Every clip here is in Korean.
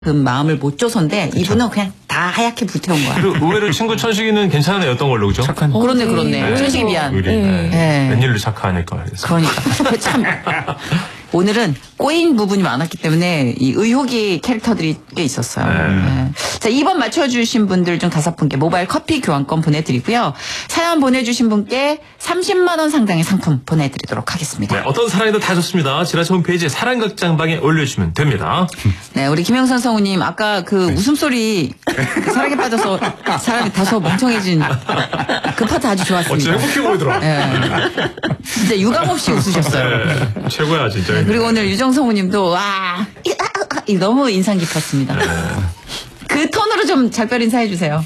그 마음을 못 줘서인데 그쵸. 이분은 그냥 다 하얗게 불태운 거야. 그리고 의외로 친구 천식이는 괜찮은 애였던 걸로 그죠? 착한. 그렇네. 천식이 미안. 웬일로 착하니까. 그러니까 참 오늘은 꼬인 부분이 많았기 때문에 이 의혹이 캐릭터들이 꽤 있었어요. 자, 2번 맞춰주신 분들 중 5분께 모바일 커피 교환권 보내드리고요. 사연 보내주신 분께 30만 원 상당의 상품 보내드리도록 하겠습니다. 네, 어떤 사랑이든 다 좋습니다. 지라시 홈페이지 사랑극장방에 올려주시면 됩니다. 네, 우리 김영선 성우님 아까 그 웃음소리 그 사랑에 빠져서 사람이 다소 멍청해진 그 파트 아주 좋았습니다. 진짜 행복해 보이더라. 네. 진짜 유감없이 웃으셨어요. 네, 최고야 진짜. 네, 그리고 오늘 유정 성우님도 와 너무 인상 깊었습니다. 그 톤으로 좀 작별 인사해 주세요.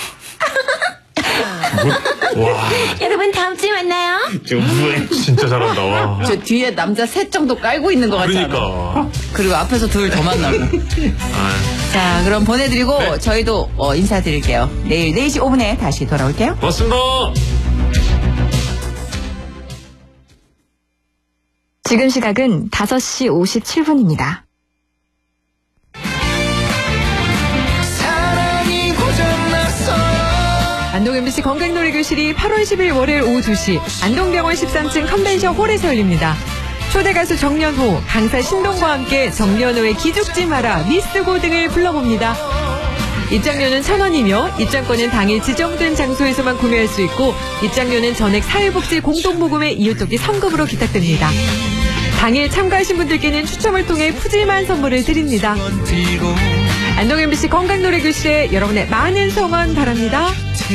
와. 여러분 다음 주에 만나요. 진짜 잘한다. 와. 저 뒤에 남자 셋 정도 깔고 있는 것 같잖아. 그러니까. 그리고 앞에서 둘 더 만나고. 자, 그럼 보내드리고 네. 저희도 인사드릴게요. 내일 4시 5분에 다시 돌아올게요. 고맙습니다. 지금 시각은 5시 57분입니다. 안동 MBC 건강놀이교실이 8월 10일 월요일 오후 2시 안동병원 13층 컨벤션 홀에서 열립니다. 초대 가수 정연호, 강사 신동과 함께 정연호의 기죽지 마라, 미스고 등을 불러봅니다. 입장료는 1,000원이며 입장권은 당일 지정된 장소에서만 구매할 수 있고 입장료는 전액 사회복지 공동모금의 이웃돕기 성금으로 기탁됩니다. 당일 참가하신 분들께는 추첨을 통해 푸짐한 선물을 드립니다. 안동 MBC 건강놀이교실에 여러분의 많은 성원 바랍니다.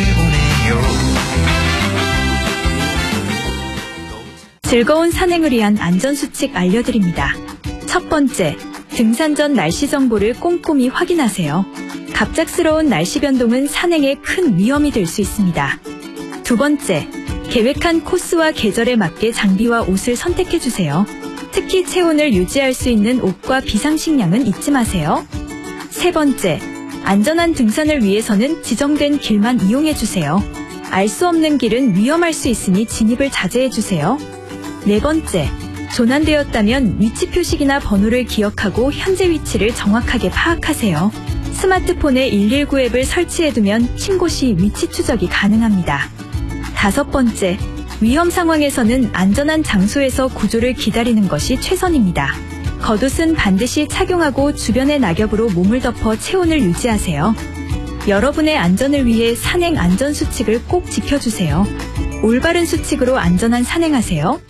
즐거운 산행을 위한 안전수칙 알려드립니다. 첫 번째, 등산 전 날씨 정보를 꼼꼼히 확인하세요. 갑작스러운 날씨 변동은 산행에 큰 위험이 될 수 있습니다. 두 번째, 계획한 코스와 계절에 맞게 장비와 옷을 선택해주세요. 특히 체온을 유지할 수 있는 옷과 비상식량은 잊지 마세요. 세 번째, 안전한 등산을 위해서는 지정된 길만 이용해주세요. 알 수 없는 길은 위험할 수 있으니 진입을 자제해주세요. 네 번째, 조난되었다면 위치 표식이나 번호를 기억하고 현재 위치를 정확하게 파악하세요. 스마트폰에 119 앱을 설치해두면 신고 시 위치 추적이 가능합니다. 다섯 번째, 위험 상황에서는 안전한 장소에서 구조를 기다리는 것이 최선입니다. 겉옷은 반드시 착용하고 주변의 낙엽으로 몸을 덮어 체온을 유지하세요. 여러분의 안전을 위해 산행 안전 수칙을 꼭 지켜주세요. 올바른 수칙으로 안전한 산행하세요.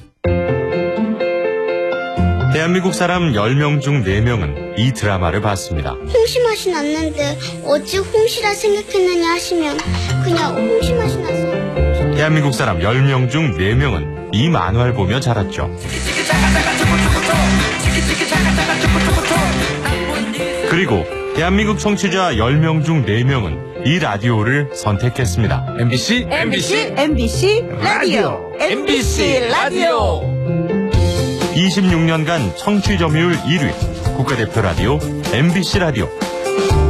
대한민국 사람 10명 중 4명은 이 드라마를 봤습니다. 홍시 맛이 났는데 어찌 홍시라 생각했느냐 하시면 그냥 홍시 맛이 나서. 대한민국 사람 10명 중 4명은 이 만화를 보며 자랐죠. 그리고 대한민국 청취자 10명 중 4명은 이 라디오를 선택했습니다. MBC 라디오. MBC 라디오. 26년간 청취 점유율 1위 국가대표 라디오 MBC 라디오.